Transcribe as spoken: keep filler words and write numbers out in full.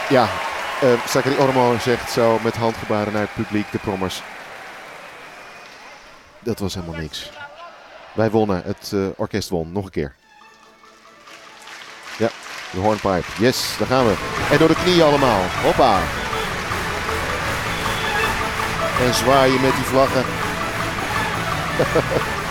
Ja, uh, Zachary Ormo zegt zo met handgebaren naar het publiek, de prommers. Dat was helemaal niks. Wij wonnen, het uh, orkest won, nog een keer. Ja, de hornpipe. Yes, daar gaan we. En door de knieën allemaal. Hoppa. En zwaaien met die vlaggen.